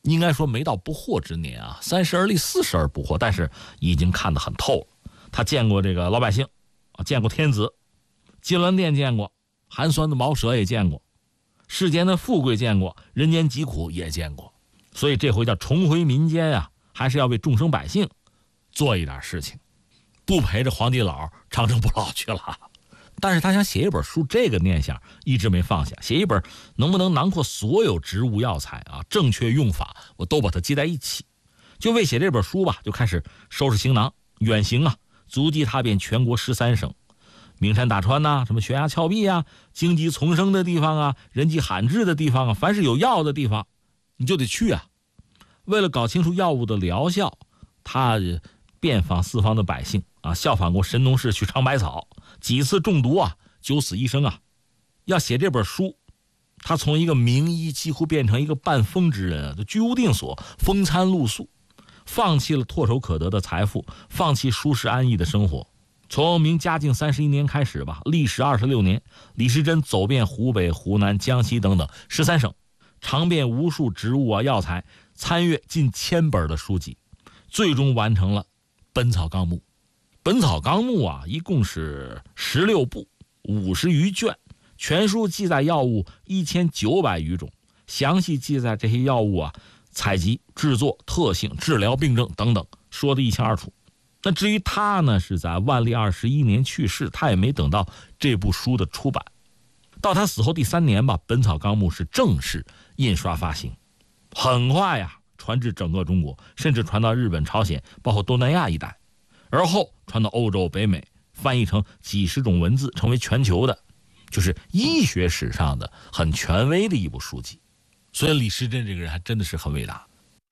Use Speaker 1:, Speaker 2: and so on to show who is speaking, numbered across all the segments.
Speaker 1: 应该说没到不惑之年啊，30而立，40而不惑，但是已经看得很透了。他见过这个老百姓啊，见过天子，金銮殿见过，寒酸的茅舍也见过，世间的富贵见过，人间疾苦也见过。所以这回叫重回民间啊，还是要为众生百姓做一点事情，不陪着皇帝老长生不老去了。但是他想写一本书，这个念想一直没放下，写一本能不能囊括所有植物药材啊，正确用法我都把它记在一起。就为写这本书吧，就开始收拾行囊远行啊，足迹踏遍全国13省，名山大川呐，什么悬崖峭壁啊，荆棘丛生的地方啊，人迹罕至的地方啊，凡是有药的地方你就得去啊。为了搞清楚药物的疗效，他遍访四方的百姓啊，效仿过神农氏去尝百草，几次中毒啊，九死一生啊。要写这本书，他从一个名医几乎变成一个半疯之人啊，就居无定所，风餐露宿，放弃了唾手可得的财富，放弃舒适安逸的生活。从明嘉靖31年开始吧，历时26年，李时珍走遍湖北、湖南、江西等等13省，尝遍无数植物啊药材，参阅近1000本的书籍，最终完成了《本草纲目》。《本草纲目》啊，一共是16部，50余卷，全书记载药物1900余种，详细记载这些药物啊采集、制作、特性、治疗病症等等，说得一清二楚。那至于他呢，是在万历21年去世，他也没等到这部书的出版。到他死后第3年吧，《本草纲目》是正式印刷发行，很快呀，传至整个中国，甚至传到日本、朝鲜，包括东南亚一带，而后传到欧洲、北美，翻译成几十种文字，成为全球的，就是医学史上的很权威的一部书籍。所以李时珍这个人还真的是很伟大。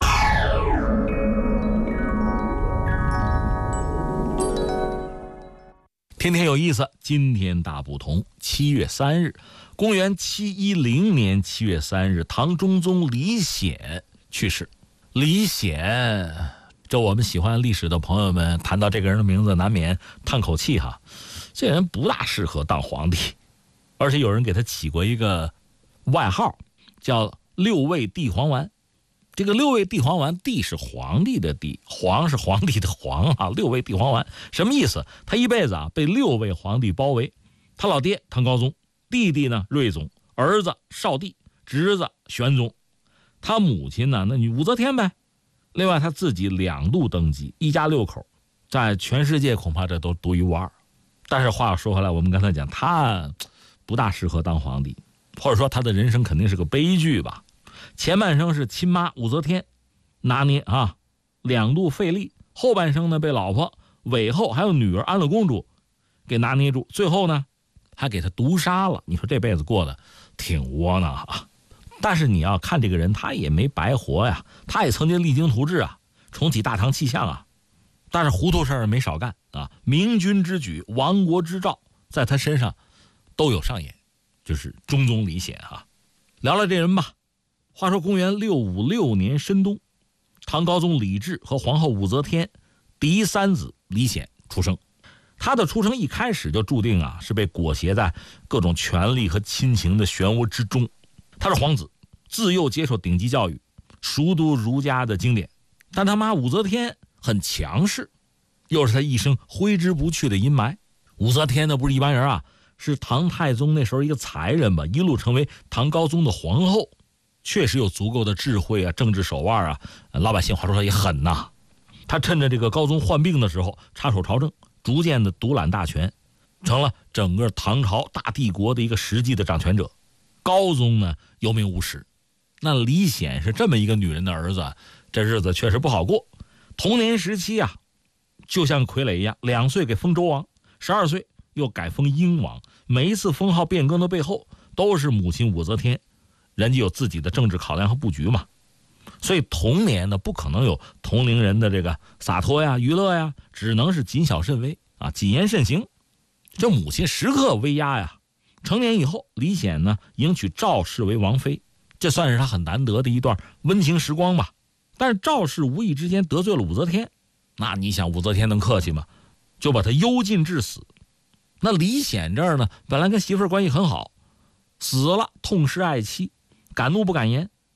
Speaker 1: 天天有意思，今天大不同。7月3日，公元710年7月3日，唐中宗李显去世。李显，这我们喜欢历史的朋友们谈到这个人的名字，难免叹口气哈。这人不大适合当皇帝，而且有人给他起过一个外号，叫六味地黄丸。这个六味地黄丸，地是皇帝的地，黄是皇帝的黄啊，六味地黄丸什么意思？他一辈子啊被6位皇帝包围，他老爹唐高宗，弟弟呢睿宗，儿子少帝，侄子玄宗，他母亲呢那你武则天呗。另外他自己2度登基，一家6口，在全世界恐怕这都独一无二。但是话说回来，我们刚才讲他不大适合当皇帝，或者说他的人生肯定是个悲剧吧。前半生是亲妈武则天拿捏啊，2度废立，后半生呢被老婆韦后还有女儿安乐公主给拿捏住，最后呢还给他毒杀了。你说这辈子过得挺窝囊啊。但是你要看这个人，他也没白活呀，他也曾经励精图治啊，重启大唐气象啊，但是糊涂事儿没少干啊，明君之举、亡国之兆在他身上都有上演，就是中宗李显啊。聊聊这人吧。话说公元656年申冬，唐高宗李治和皇后武则天嫡3子李显出生。他的出生一开始就注定啊是被裹挟在各种权力和亲情的漩涡之中。他是皇子，自幼接受顶级教育，熟读儒家的经典，但他妈武则天很强势，又是他一生挥之不去的阴霾。武则天呢不是一般人啊，是唐太宗那时候一个才人吧，一路成为唐高宗的皇后，确实有足够的智慧啊，政治手腕啊，老百姓话说他也狠呐。他趁着这个高宗患病的时候插手朝政，逐渐的独揽大权，成了整个唐朝大帝国的一个实际的掌权者。高宗呢有名无实，那李显是这么一个女人的儿子，这日子确实不好过。童年时期啊就像傀儡一样，2岁给封周王，12岁又改封英王，每一次封号变更的背后都是母亲武则天，人家有自己的政治考量和布局嘛。所以童年呢不可能有同龄人的这个洒脱呀、娱乐呀，只能是谨小慎微啊，谨言慎行。这母亲时刻威压呀。成年以后，李显呢迎娶赵氏为王妃，这算是他很难得的一段温情时光吧。但是赵氏无意之间得罪了武则天，那你想武则天能客气吗？就把他幽禁致死。那李显这儿呢，本来跟媳妇儿关系很好，死了痛失爱妻，敢怒不敢言。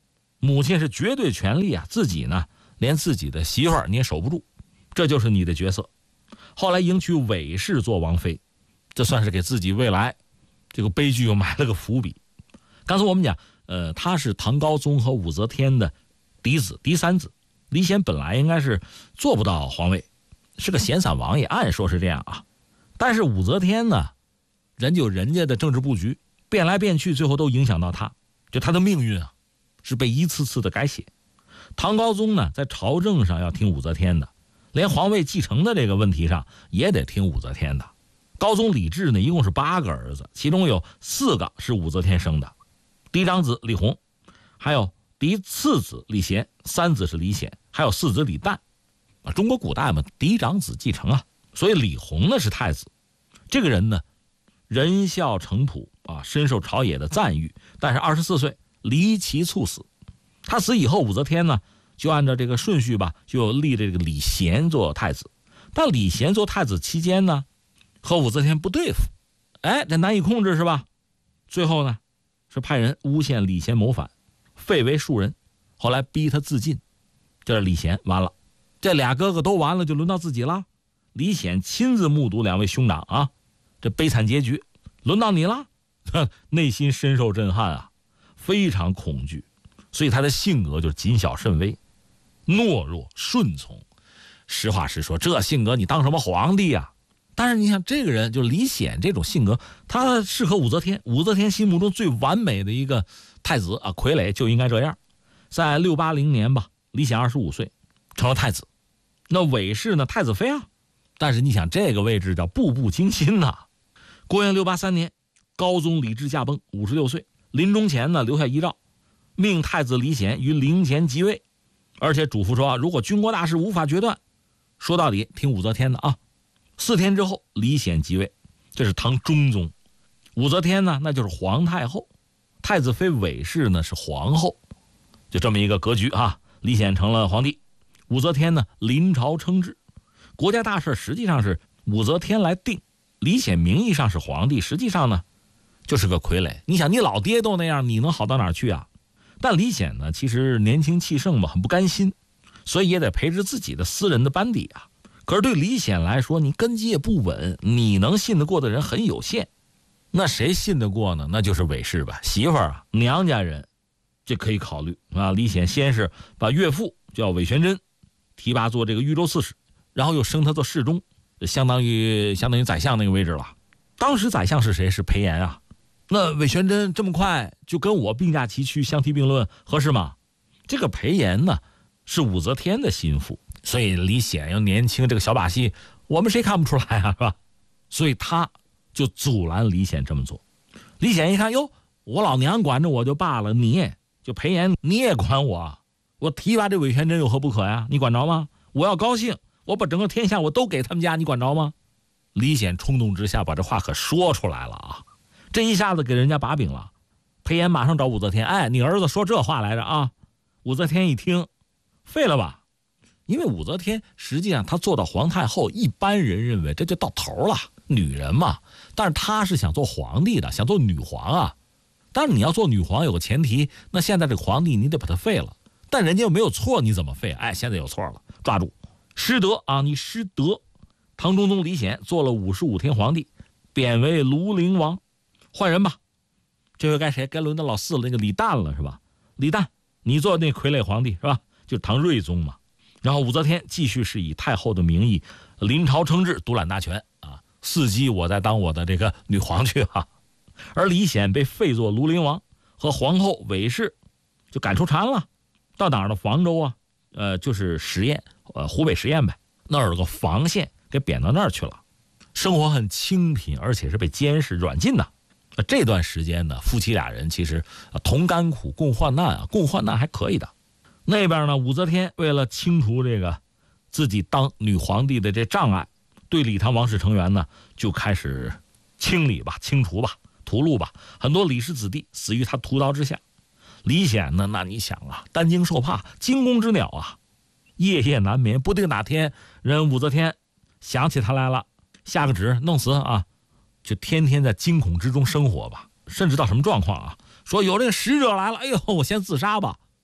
Speaker 1: 母亲是绝对权力啊，自己呢连自己的媳妇儿你也守不住，这就是你的角色。后来迎娶韦氏做王妃，这算是给自己未来这个悲剧又埋了个伏笔。刚才我们讲，他是唐高宗和武则天的嫡子、嫡三子。李显本来应该是做不到皇位，是个闲散王爷，按说是这样啊。但是武则天呢，人就人家的政治布局变来变去，最后都影响到他，就他的命运啊，是被一次次的改写。唐高宗呢，在朝政上要听武则天的，连皇位继承的这个问题上也得听武则天的。高宗李治呢，一共是8个儿子，其中有4个是武则天生的，嫡长子李弘，还有嫡次子李贤，3子是李显，还有4子李旦。中国古代嘛，嫡长子继承啊，所以李弘呢是太子。这个人呢，仁孝诚朴啊，深受朝野的赞誉，但是24岁离奇猝死。他死以后，武则天呢就按照这个顺序吧，就立这个李贤做太子。但李贤做太子期间呢，和武则天不对付，这难以控制是吧？最后呢，是派人诬陷李贤谋反，废为庶人，后来逼他自尽。这是李贤完了，这俩哥哥都完了，就轮到自己了。李显亲自目睹2位兄长啊，这悲惨结局，轮到你了，内心深受震撼啊，非常恐惧。所以他的性格就是谨小慎微，懦弱顺从。实话实说，这性格你当什么皇帝啊？但是你想，这个人就李显这种性格，他适合武则天。武则天心目中最完美的一个太子啊，傀儡就应该这样。在680年吧，李显25岁成了太子。那韦氏呢，太子妃啊。但是你想，这个位置叫步步惊心呐。公元683年，高宗李治驾崩，56岁，临终前呢留下遗诏，命太子李显于陵前即位，而且嘱咐说，如果军国大事无法决断，说到底听武则天的啊。4天之后，李显即位，这是唐中宗。武则天呢，那就是皇太后，太子妃韦氏呢是皇后，就这么一个格局啊。李显成了皇帝，武则天呢临朝称制，国家大事实际上是武则天来定，李显名义上是皇帝，实际上呢就是个傀儡。你想，你老爹都那样，你能好到哪儿去啊？但李显呢，其实年轻气盛嘛，很不甘心，所以也得培植自己的私人的班底啊。可是对李显来说，你根基也不稳，你能信得过的人很有限。那谁信得过呢？那就是韦氏吧，媳妇儿啊，娘家人，这可以考虑啊。李显先是把岳父叫韦玄真提拔做这个豫州刺史，然后又升他做侍中，相当于宰相那个位置了。当时宰相是谁？是裴炎啊。那韦玄真这么快就跟我并驾齐驱，相提并论，合适吗？这个裴炎呢，是武则天的心腹，所以李显又年轻，这个小把戏我们谁看不出来啊，是吧？所以他就阻拦李显这么做。李显一看，哟，我老娘管着我就罢了，你就裴炎你也管我，我提拔这韦玄真有何不可呀？你管着吗？我要高兴，我把整个天下我都给他们家，你管着吗？李显冲动之下把这话可说出来了啊！这一下子给人家把柄了。裴炎马上找武则天，你儿子说这话来着啊！武则天一听，废了吧。因为武则天实际上她做到皇太后，一般人认为这就到头了，女人嘛。但是她是想做皇帝的，想做女皇啊。但是你要做女皇有个前提，那现在这个皇帝你得把他废了，但人家又没有错，你怎么废？现在有错了，抓住失德啊！你失德。唐中宗李显做了55天皇帝，贬为庐陵王，换人吧。这回该谁？该轮到老四了，那个李旦了，是吧？李旦，你做那傀儡皇帝是吧？就是唐睿宗嘛。然后武则天继续是以太后的名义临朝称制，独揽大权啊，伺机我再当我的这个女皇去啊。而李显被废作庐陵王，和皇后韦氏就赶出长安了，到哪儿呢？房州啊，就是十堰，湖北十堰呗，那儿有个房县，给贬到那儿去了，生活很清贫，而且是被监视软禁的。这段时间呢，夫妻俩人其实同甘苦共患难啊，共患难还可以的。那边呢，武则天为了清除这个自己当女皇帝的这障碍，对李唐王室成员呢就开始清理吧、清除吧、屠戮吧，很多李氏子弟死于他屠刀之下。李显呢，那你想啊，担惊受怕，惊弓之鸟啊，夜夜难眠，不定哪天人武则天想起他来了，下个旨弄死啊，就天天在惊恐之中生活吧。甚至到什么状况啊？说有这个使者来了，哎呦，我先自杀吧。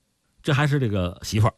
Speaker 1: 这还是这个媳妇儿。